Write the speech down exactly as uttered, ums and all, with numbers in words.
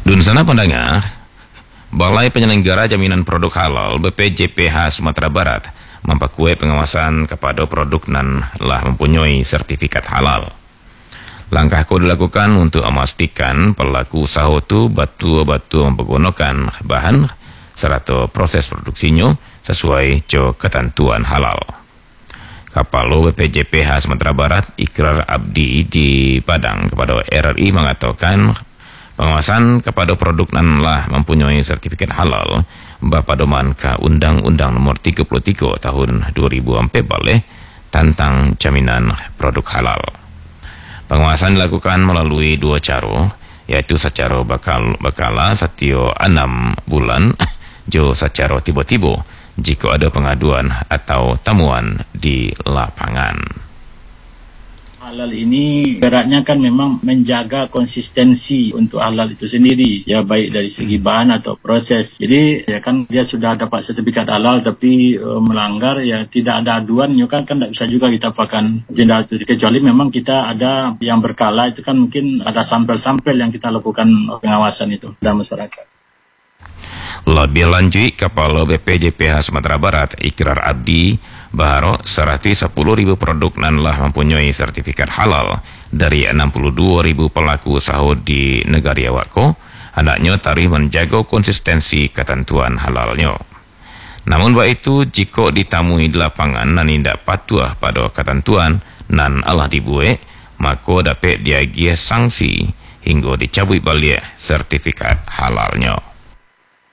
Dun sana pendengar, Balai Penyelenggara Jaminan Produk Halal B P J P H Sumatera Barat memperkuat pengawasan kepada produk nan lah mempunyai sertifikat halal. Langkah itu dilakukan untuk memastikan pelaku usaha itu betul-betul menggunakan bahan serta proses produksinya sesuai jo ketentuan halal. Kapalo B P J P H Sumatera Barat Ikrar Abdi di Padang kepada R R I mengatakan pengawasan kepada produk nan lah mempunyai sertifikat halal berpedoman ke Undang-Undang Nomor tiga puluh tiga Tahun dua ribu empat belas tentang jaminan produk halal. Pengawasan dilakukan melalui dua cara, yaitu secara bakal bakala setiap enam bulan, jo secara tiba-tiba jika ada pengaduan atau temuan di lapangan. Halal ini beratnya kan memang menjaga konsistensi untuk halal itu sendiri, ya baik dari segi bahan atau proses. Jadi ya kan dia sudah dapat sertifikat halal tapi e, melanggar, ya tidak ada aduan, ya kan kan tidak bisa juga kita pakai jenderal itu, kecuali memang kita ada yang berkala, itu kan mungkin ada sampel-sampel yang kita lakukan pengawasan itu dalam masyarakat. Lebih lanjut, Kepala B P J P H Sumatera Barat Ikrar Abdi bahwa seratus sepuluh ribu produk nan lah mempunyai sertifikat halal dari enam puluh dua ribu pelaku usaha di negara Wako, hendaknya tarikh menjaga konsistensi ketentuan halalnya. Namun baik itu, jika ditamui di lapangan nan tidak patuh pada ketentuan nan Allah dibuat, maka dapat diagih sanksi hingga dicabut balik sertifikat halalnya.